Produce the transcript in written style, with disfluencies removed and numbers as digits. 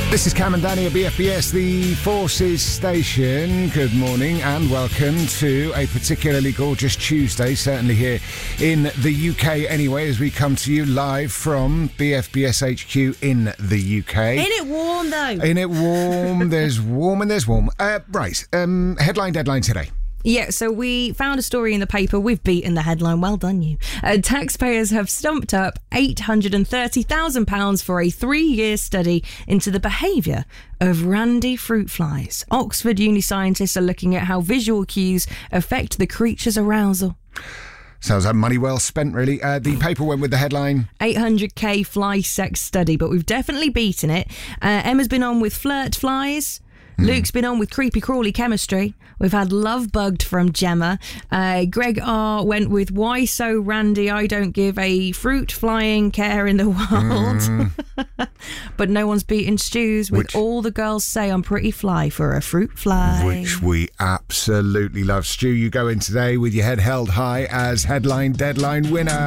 This is Cam and Danny at BFBS, the Forces station. Good morning and welcome to a particularly gorgeous Tuesday, certainly here in the UK anyway, as we come to you live from BFBS HQ in the UK. Ain't it warm though? Ain't it warm? There's warm and there's warm. Headline deadline today. Yeah, so we found a story in the paper. We've beaten the headline. Well done, you. Taxpayers have stumped up £830,000 for a 3-year study into the behaviour of randy fruit flies. Oxford uni scientists are looking at how visual cues affect the creature's arousal. Sounds like money well spent, really. The paper went with the headline 800k fly sex study, but we've definitely beaten it. Emma's been on with flirt flies. Luke's been on with creepy crawly chemistry. We've had love bugged from Gemma. Greg R went with why so randy I don't give a fruit flying care in the world. But no one's beaten Stu's with all the girls say I'm pretty fly for a fruit fly. Which we absolutely love. Stu, you go in today with your head held high as headline deadline winner.